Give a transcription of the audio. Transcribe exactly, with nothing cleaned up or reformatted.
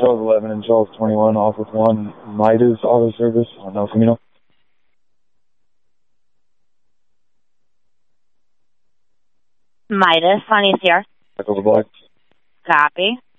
Charles eleven and Charles twenty-one, off with one Midas Auto Service on El Camino. Midas on E C R. Echo the Black. Copy.